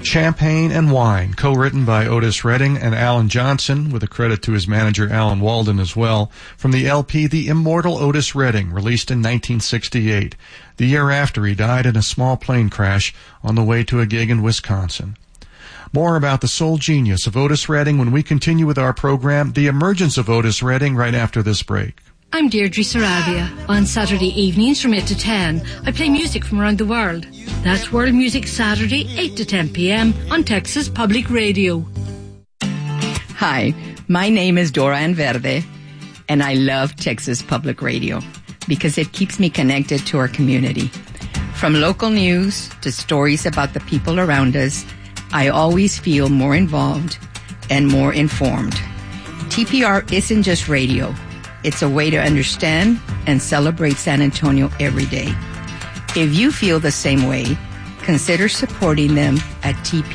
Champagne and Wine, co-written by Otis Redding and Alan Johnson, with a credit to his manager Alan Walden as well, from the LP The Immortal Otis Redding, released in 1968, the year after he died in a small plane crash on the way to a gig in Wisconsin. More about the soul genius of Otis Redding when we continue with our program, The Emergence of Otis Redding, right after this break. I'm Deirdre Saravia. On Saturday evenings from 8 to 10, I play music from around the world. That's World Music Saturday, 8 to 10 p.m. on Texas Public Radio. Hi, my name is Dora Anverde, and I love Texas Public Radio because it keeps me connected to our community. From local news to stories about the people around us, I always feel more involved and more informed. TPR isn't just radio. It's a way to understand and celebrate San Antonio every day. If you feel the same way, consider supporting them at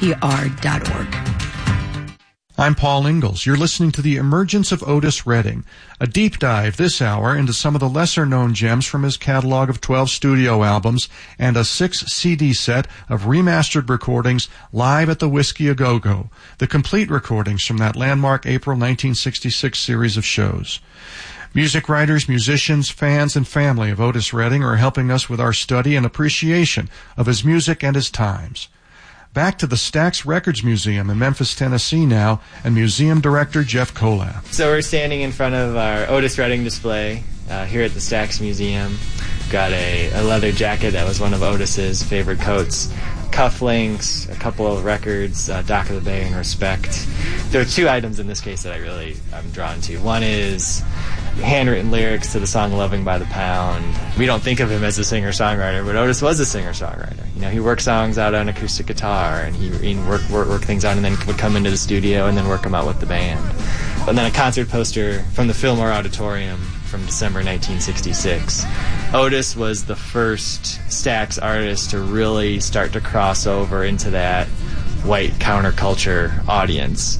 tpr.org. I'm Paul Ingalls. You're listening to The Emergence of Otis Redding, a deep dive this hour into some of the lesser-known gems from his catalog of 12 studio albums and a 6-CD set of remastered recordings live at the Whiskey A Go-Go, the complete recordings from that landmark April 1966 series of shows. Music writers, musicians, fans, and family of Otis Redding are helping us with our study and appreciation of his music and his times. Back to the Stax Records Museum in Memphis, Tennessee now, and museum director Jeff Kolab. So we're standing in front of our Otis Redding display here at the Stax Museum. Got a leather jacket that was one of Otis's favorite coats. Cufflinks, a couple of records, Dock of the Bay and Respect. There are two items in this case that I'm drawn to. One is handwritten lyrics to the song Loving by the Pound. We don't think of him as a singer-songwriter, but Otis was a singer-songwriter. You know, he worked songs out on acoustic guitar, and he'd work things out and then would come into the studio and then work them out with the band. And then a concert poster from the Fillmore Auditorium from December 1966. Otis was the first Stax artist to really start to cross over into that white counterculture audience.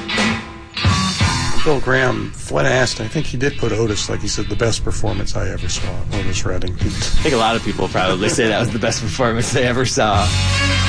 Bill Graham, when asked, I think he did put Otis, like he said, the best performance I ever saw, Otis Redding. I think a lot of people probably say that was the best performance they ever saw.